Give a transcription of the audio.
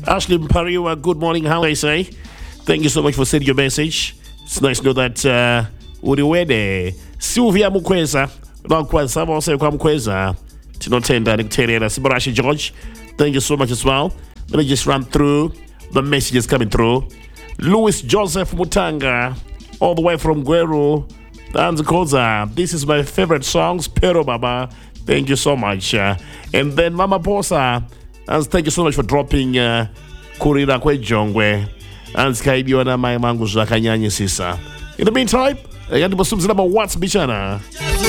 Ashley Mpariwa, good morning. How I say? Thank you so much for sending your message. It's nice to know that Uriwede. Sylvia Mukweza. Nankwanza, Mose kwa Mukweza. Tinotenda Nicteria. Sibarashi George. Thank you so much as well. Let me just run through the messages coming through. Louis Joseph Mutanga, all the way from Guero. Koza. This is my favorite songs, Pero Baba. Thank you so much. And then Mama Posa, thank you so much for dropping Kurira Kwejongwe. And Skaibiona my mango Zakanyanya Sisa. In the meantime, I got to number what's Bichana.